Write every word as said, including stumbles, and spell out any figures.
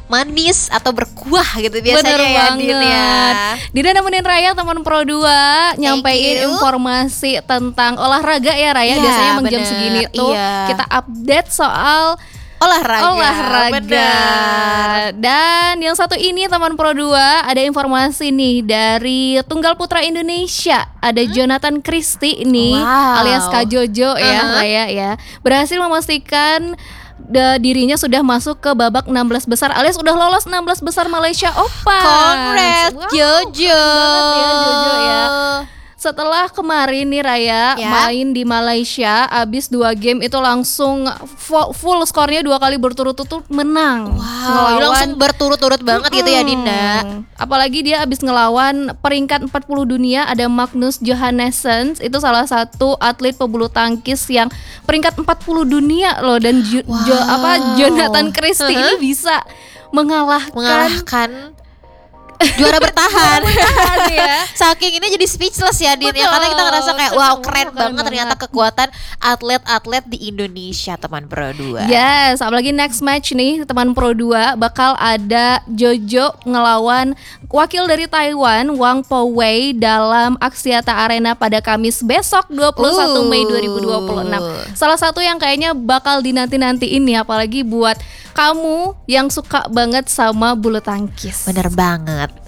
manis atau berkuah gitu biasanya. Bener ya Din ya. banget. Dina nemenin Raya teman Pro dua nyampein you. informasi tentang olahraga ya Raya. Iya, Biasanya emang jam bener. segini tuh Iya. kita update soal Olahraga. olahraga. Bener. Dan yang satu ini teman Pro dua ada informasi nih dari Tunggal Putra Indonesia. Ada hmm? Jonathan Christie nih, wow. alias Kak Jojo ya uh-huh. Raya ya. Berhasil memastikan da, dirinya sudah masuk ke babak enam belas besar alias udah lolos enam belas besar Malaysia Open. Congrats wow, Jojo. Banget ya Jojo ya. Setelah kemarin nih Raya ya. main di Malaysia, abis dua game itu langsung full, full skornya dua kali berturut-turut menang. Wow, ngelawan, langsung berturut-turut banget hmm. gitu ya Dinda. Apalagi dia abis ngelawan peringkat empat puluh dunia, ada Magnus Johannesson. Itu salah satu atlet pebulu tangkis yang peringkat empat puluh dunia loh. Dan jo, wow. jo, apa, Jonathan Christie uh-huh. ini bisa mengalahkan, mengalahkan juara bertahan. bertahan ya. Saking ini jadi speechless ya Din ya, karena kita ngerasa kayak wow keren, keren banget ternyata kekuatan atlet-atlet di Indonesia teman Pro dua. Yes, apalagi next match nih teman Pro dua bakal ada Jojo ngelawan wakil dari Taiwan Wang Po-wei dalam Axiata Arena pada Kamis besok dua puluh satu Mei dua ribu dua puluh enam. Salah satu yang kayaknya bakal dinanti-nantiin nih, apalagi buat kamu yang suka banget sama bulu tangkis. Bener banget.